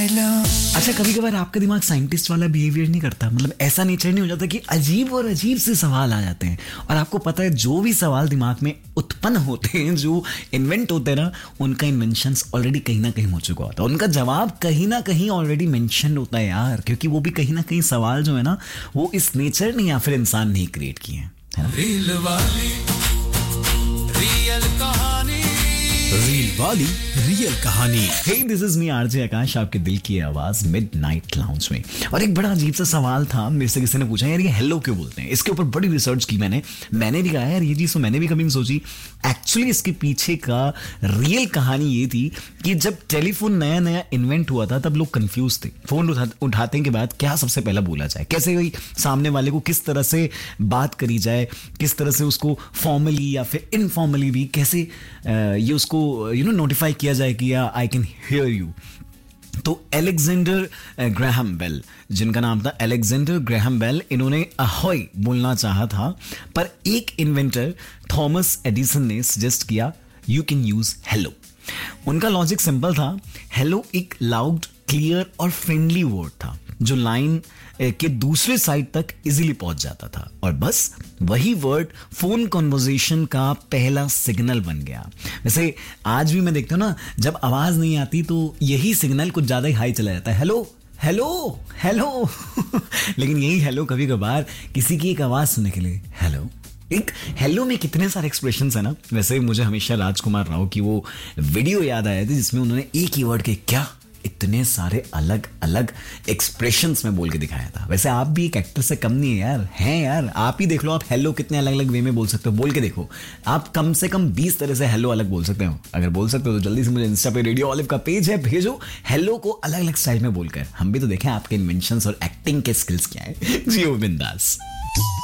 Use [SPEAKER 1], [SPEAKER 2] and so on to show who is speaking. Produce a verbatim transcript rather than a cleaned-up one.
[SPEAKER 1] अच्छा, कभी कभार आपका दिमाग साइंटिस्ट वाला बिहेवियर नहीं करता, मतलब ऐसा नेचर नहीं हो जाता कि अजीब और अजीब से सवाल आ जाते हैं और आपको पता है जो भी सवाल दिमाग में उत्पन्न होते हैं, जो इन्वेंट होते हैं ना, उनका इन्वेंशंस ऑलरेडी कहीं ना कहीं हो चुका होता है, उनका जवाब कहीं ना कहीं ऑलरेडी मेंशन होता है यार, क्योंकि वो भी कहीं ना कहीं सवाल जो है ना, वो इस नेचर ने या फिर इंसान ने क्रिएट किए हैं, है ना?
[SPEAKER 2] रील वाली रियल कहानी,
[SPEAKER 3] रील वाली रियल कहानी।
[SPEAKER 1] हे, दिस इज मी आरजे आकाश, आपके दिल की आवाज मिडनाइट लाउंज में। और एक बड़ा अजीब सा सवाल था, मेरे से किसी ने पूछा यार ये हेलो क्यों बोलते हैं। इसके ऊपर बड़ी रिसर्च की मैंने मैंने भी कहा यार ये चीज तो मैंने भी कभी नहीं सोची। एक्चुअली इसके पीछे का रियल कहानी ये थी कि जब टेलीफोन नया नया इन्वेंट हुआ था तब लोग कंफ्यूज थे। फोन उठा, उठाने के बाद क्या सबसे पहला बोला जाए, कैसे कोई सामने वाले को किस तरह से बात करी जाए, किस तरह से उसको फॉर्मली या फिर इनफॉर्मली भी कैसे ये उसको यू नो नोटिफाई किया जाए कि या आई कैन हियर यू। तो एलेक्जेंडर ग्राहम बेल, जिनका नाम था एलेक्जेंडर ग्राहम बेल, इन्होंने अहोय बोलना चाहा था, पर एक इन्वेंटर थॉमस एडिसन ने सजेस्ट किया यू कैन यूज हेलो। उनका लॉजिक सिंपल था, हेलो एक लाउड, क्लियर और फ्रेंडली वर्ड था जो लाइन के दूसरे साइड तक इजीली पहुंच जाता था, और बस वही वर्ड फोन कॉन्वर्सेशन का पहला सिग्नल बन गया। वैसे आज भी मैं देखता हूं ना, जब आवाज नहीं आती तो यही सिग्नल कुछ ज्यादा ही हाई चला जाता है, हेलो हेलो हेलो लेकिन यही हेलो कभी कभार किसी की एक आवाज सुनने के लिए हेलो। एक हेलो में कितने सारे एक्सप्रेशंस है ना। वैसे मुझे हमेशा राजकुमार राव की वो वीडियो याद आया थी जिसमें उन्होंने एक ही वर्ड के क्या इतने सारे अलग अलग एक्सप्रेशंस में बोल के दिखाया था। वैसे आप भी एक एक्टर से कम नहीं है यार, हैं यार। आप ही देख लो, आप हेलो कितने अलग अलग वे में बोल सकते हो, बोल के देखो। आप कम से कम बीस तरह से हेलो अलग बोल सकते हो। अगर बोल सकते हो तो जल्दी से मुझे इंस्टा पे रेडियो ऑलिव का पेज है, भेजो हेलो को अलग अलग स्टाइल में बोलकर। हम भी तो देखें आपके इन्वेंशंस और एक्टिंग के स्किल्स क्या है। जियो बिंदास।